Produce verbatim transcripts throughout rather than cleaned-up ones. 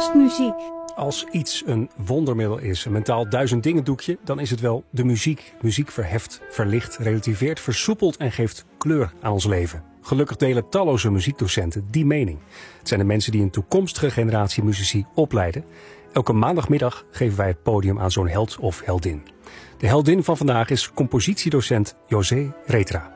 Kerstmuziek. Als iets een wondermiddel is, een mentaal duizend dingen doekje, dan is het wel de muziek. Muziek verheft, verlicht, relativeert, versoepelt en geeft kleur aan ons leven. Gelukkig delen talloze muziekdocenten die mening. Het zijn de mensen die een toekomstige generatie muzici opleiden. Elke maandagmiddag geven wij het podium aan zo'n held of heldin. De heldin van vandaag is compositiedocent José Retra.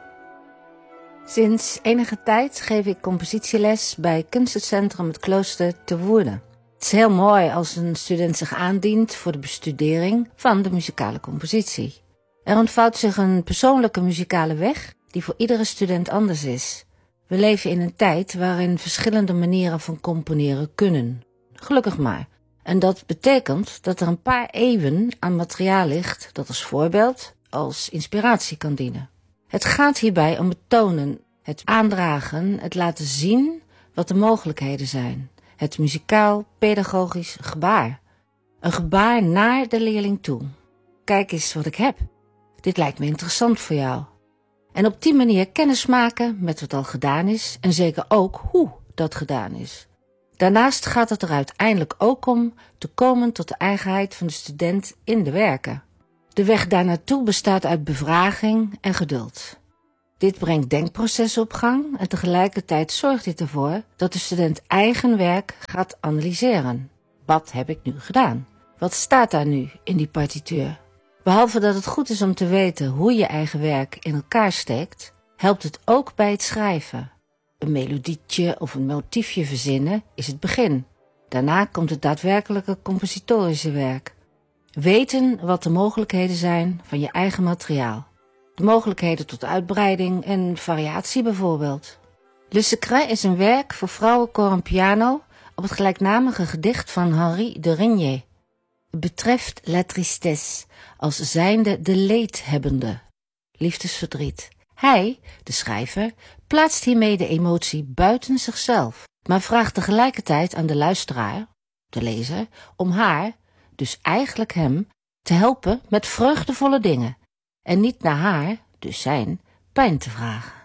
Sinds enige tijd geef ik compositieles bij kunstencentrum Het Klooster te Woerden. Het is heel mooi als een student zich aandient voor de bestudering van de muzikale compositie. Er ontvouwt zich een persoonlijke muzikale weg die voor iedere student anders is. We leven in een tijd waarin verschillende manieren van componeren kunnen. Gelukkig maar. En dat betekent dat er een paar eeuwen aan materiaal ligt dat als voorbeeld, als inspiratie kan dienen. Het gaat hierbij om het tonen, het aandragen, het laten zien wat de mogelijkheden zijn. Het muzikaal-pedagogisch gebaar. Een gebaar naar de leerling toe. Kijk eens wat ik heb. Dit lijkt me interessant voor jou. En op die manier kennis maken met wat al gedaan is en zeker ook hoe dat gedaan is. Daarnaast gaat het er uiteindelijk ook om te komen tot de eigenheid van de student in de werken. De weg daarnaartoe bestaat uit bevraging en geduld. Dit brengt denkprocessen op gang en tegelijkertijd zorgt dit ervoor dat de student eigen werk gaat analyseren. Wat heb ik nu gedaan? Wat staat daar nu in die partituur? Behalve dat het goed is om te weten hoe je eigen werk in elkaar steekt, helpt het ook bij het schrijven. Een melodietje of een motiefje verzinnen is het begin. Daarna komt het daadwerkelijke compositorische werk. Weten wat de mogelijkheden zijn van je eigen materiaal. De mogelijkheden tot uitbreiding en variatie bijvoorbeeld. Le Secret is een werk voor vrouwenkoor en piano op het gelijknamige gedicht van Henri de Regnier. Het betreft la tristesse als zijnde de leedhebbende, liefdesverdriet. Hij, de schrijver, plaatst hiermee de emotie buiten zichzelf, maar vraagt tegelijkertijd aan de luisteraar, de lezer, om haar, dus eigenlijk hem, te helpen met vreugdevolle dingen en niet naar haar, dus zijn, pijn te vragen.